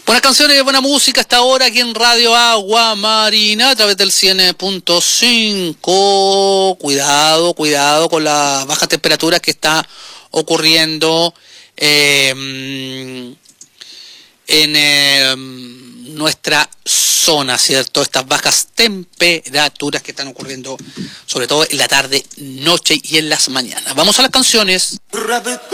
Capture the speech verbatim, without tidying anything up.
Buenas canciones y buena música hasta ahora aquí en Radio Agua Marina a través del cien punto cinco. Cuidado, cuidado con las bajas temperaturas que está ocurriendo eh, en eh, nuestra zona, ¿cierto? Estas bajas temperaturas que están ocurriendo sobre todo en la tarde, noche y en las mañanas. Vamos a las canciones.